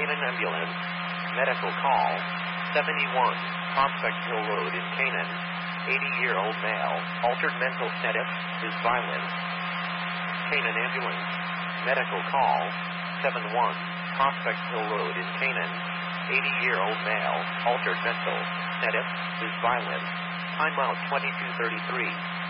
Canaan ambulance. Medical call. 71, Prospect Hill Road in Canaan. 80-year-old male. Altered mental status. Is violent. Canaan ambulance. Medical call. 71, Prospect Hill Road in Canaan. 80-year-old male. Altered mental status. Is violent. Time out 22:33.